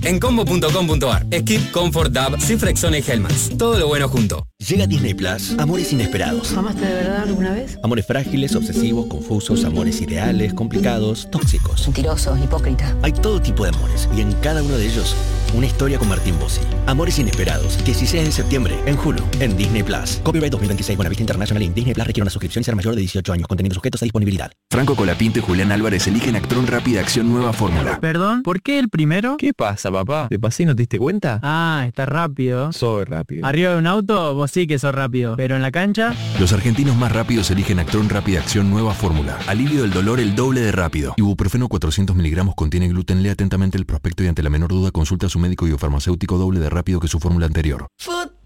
en combo.com.ar. Skip, Comfort, Dab, Cifrexona y Hellmann's. Todo lo bueno junto. Llega Disney Plus. Amores inesperados. ¿Amaste de verdad alguna vez? Amores frágiles, obsesivos, confusos, amores ideales, complicados, tóxicos. Mentiroso, hipócrita. Hay todo tipo de amores y en cada uno de ellos una historia con Martín Bossi. Amores inesperados. 16 de septiembre en Hulu, en Disney Plus. Copyright 2026. Buenavista International Inc. Disney Plus requiere una suscripción y ser mayor de 18 años. Contenidos sujetos a disponibilidad. Franco Colapinto y Julián Álvarez eligen Actron Rápida Acción Nueva Fórmula. Perdón, ¿por qué el primero? ¿Qué pasa, papá? ¿Te pasé y no te diste cuenta? Ah, está rápido. Soy rápido. Arriba de un auto, vos sí que sos rápido. Pero en la cancha... Los argentinos más rápidos eligen Actron Rápida Acción Nueva Fórmula. Alivio del dolor el doble de rápido. Ibuprofeno 400 miligramos contiene gluten. Lee atentamente el prospecto y ante la menor duda consulta a su médico y o farmacéutico doble de rápido que su fórmula anterior.